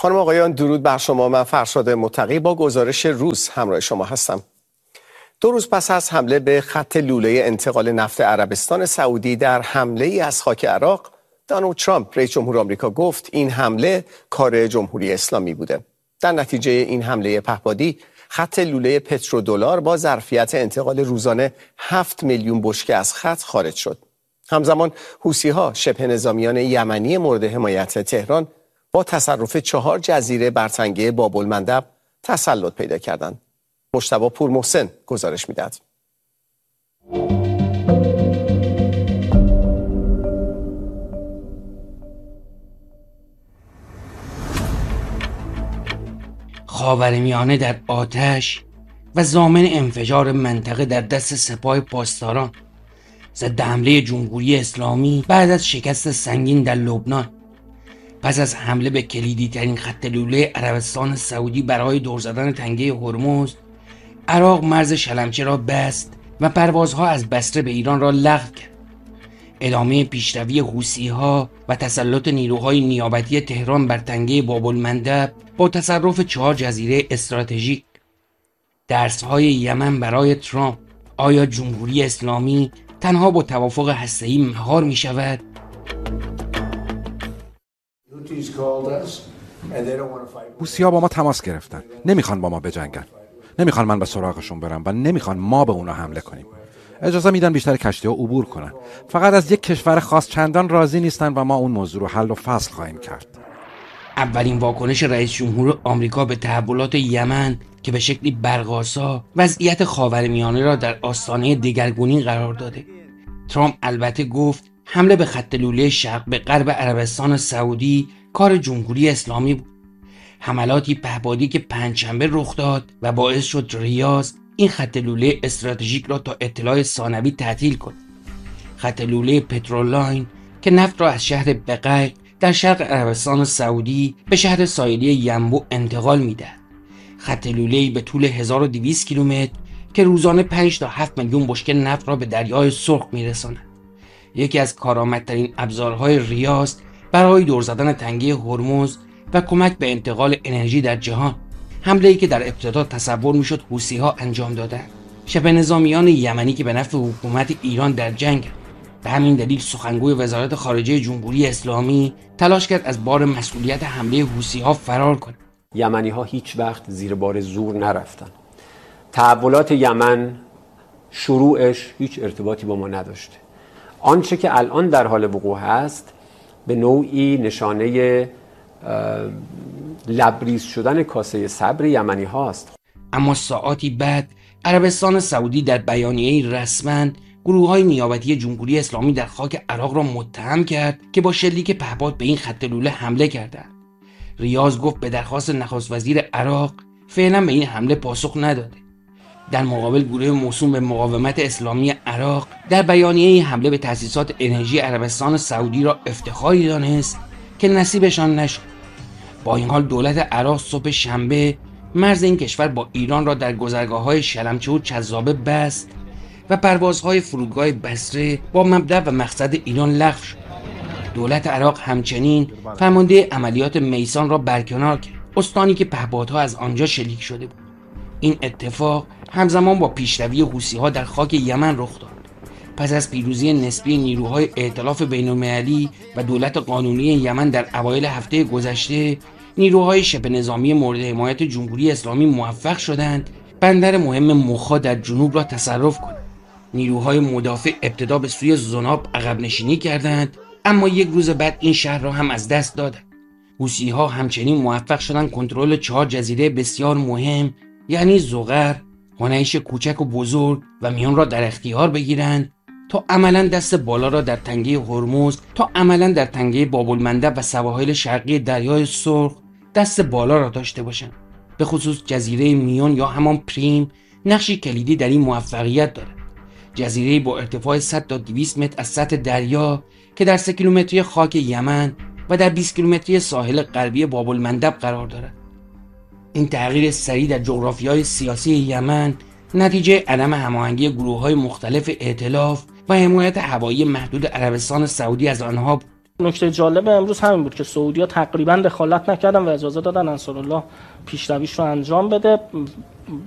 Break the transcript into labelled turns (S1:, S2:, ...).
S1: خانم آقایان درود بر شما. من فرشاد متقی با گزارش روز همراه شما هستم. 2 روز پس از حمله به خط لوله انتقال نفت عربستان سعودی در حمله ای از خاک عراق، دونالد ترامپ رئیس جمهور آمریکا گفت این حمله کار جمهوری اسلامی بوده. در نتیجه این حمله پهپادی خط لوله پترودلار با ظرفیت انتقال روزانه 7 میلیون بشکه از خط خارج شد. همزمان حوثی‌ها شبه نظامیان یمنی مورد حمایت تهران با تصرف 4 جزیره بر تنگه باب‌المندب تسلط پیدا کردند. مجتبی پورمحسن گزارش می‌دهد.
S2: خاورمیانه در آتش و ضامن انفجار منطقه در دست سپاه پاسداران ضد حمله جمهوری اسلامی بعد از شکست سنگین در لبنان. پس از حمله به کلیدی ترین خط لوله عربستان سعودی برای دور زدن تنگه هرمز، عراق مرز شلمچه را بست و پروازها از بصره به ایران را لغو کرد. ادامه پیشروی حوثی‌ها و تسلط نیروهای نیابتی تهران بر تنگه باب‌المندب با تصرف 4 جزیره استراتژیک. درس‌های یمن برای ترامپ: آیا جمهوری اسلامی تنها با توافق هسته‌ای مهار می‌شود؟
S3: حوثی‌ها با ما تماس گرفتن. نمیخوان با ما بجنگن. نمیخوان من به سراغشون برم و نمیخوان ما به اونا حمله کنیم. اجازه میدن بیشتر کشتی‌ها عبور کنن. فقط از یک کشور خاص چندان راضی نیستن و ما اون موضوع رو حل و فصل خواهیم کرد.
S2: اولین واکنش رئیس جمهور آمریکا به تحولات یمن که به شکلی برق‌آسا وضعیت خاورمیانه را در آستانه دگرگونی قرار داده. ترامپ البته گفت حمله به خط لوله شرق به غرب عربستان سعودی کار جمهوری اسلامی بود. حملاتی پهپادی که پنجشنبه رخ داد و باعث شد ریاض این خط لوله استراتژیک را تا اطلاع ثانوی تعطیل کند. خط لوله پترولاین که نفت را از شهر بقیع در شرق عربستان سعودی به شهر ساحلی ینبوع انتقال می‌دهد. خط لوله‌ای به طول 1200 کیلومتر که روزانه 5 تا 7 میلیون بشکه نفت را به دریای سرخ می‌رساند. یکی از کارآمدترین ابزارهای ریاض برای دور زدن تنگه هرمز و کمک به انتقال انرژی در جهان. حمله‌ای که در ابتدا تصور می‌شد حوثی‌ها انجام دادند. شبه نظامیان یمنی که به نفع حکومت ایران در جنگ. به همین دلیل سخنگوی وزارت خارجه جمهوری اسلامی تلاش کرد از بار مسئولیت حمله حوثی‌ها فرار کند.
S4: یمنی‌ها هیچ وقت زیر بار زور نرفتن. تحولات یمن شروعش هیچ ارتباطی با ما نداشته. آنچه که الان در حال وقوع هست به نوعی نشانه لبریز شدن کاسه صبر یمنی هاست.
S2: اما ساعاتی بعد عربستان سعودی در بیانیه‌ای رسما گروه‌های نیابتی جمهوری اسلامی در خاک عراق را متهم کرد که با شلیک پهپاد به این خط لوله حمله کردند. ریاض گفت به درخواست نخست وزیر عراق فعلا به این حمله پاسخ نداده. در مقابل گروه موسوم به مقاومت اسلامی عراق در بیانیه حمله به تأسیسات انرژی عربستان سعودی را افتخاری دانست که نصیبشان نشد. با این حال دولت عراق صبح شنبه مرز این کشور با ایران را در گذرگاه‌های شلمچه و چذابه بست و پروازهای فرودگاه بصره با مبدأ و مقصد ایران لغو شد. دولت عراق همچنین فرمانده عملیات میسان را برکنار کرد، استانی که پهپادها از آنجا شلیک شده بود. این اتفاق همزمان با پیشروی حوثی‌ها در خاک یمن رخ داد. پس از پیروزی نسبی نیروهای ائتلاف بین‌المللی و دولت قانونی یمن در اوایل هفته گذشته، نیروهای شبه نظامی مورد حمایت جمهوری اسلامی موفق شدند بندر مهم موخا در جنوب را تصرف کنند. نیروهای مدافع ابتدا به سوی زناب عقب نشینی کردند، اما یک روز بعد این شهر را هم از دست دادند. حوثی‌ها همچنین موفق شدند کنترل 4 جزیره بسیار مهم یعنی زغر، هنیش کوچک و بزرگ و میان را در اختیار بگیرند تا عملاً دست بالا را در تنگه هرمز در تنگه باب‌المندب و سواحل شرقی دریای سرخ دست بالا را داشته باشند. به خصوص جزیره میون یا همان پریم نقشی کلیدی در این موفقیت دارد. جزیره با ارتفاع 100 تا 200 متر از سطح دریا که در 3 کیلومتری خاک یمن و در 20 کیلومتری ساحل غربی باب‌المندب قرار دارد. این تغییر سریع در جغرافیای سیاسی یمن نتیجه عدم هماهنگی گروه‌های مختلف ائتلاف و حمایت هوایی محدود عربستان سعودی از آنها بود.
S5: نکته جالب امروز همین بود که سعودی‌ها تقریبا دخالت نکردن و اجازه دادن انصارالله پیشرویش رو انجام بده.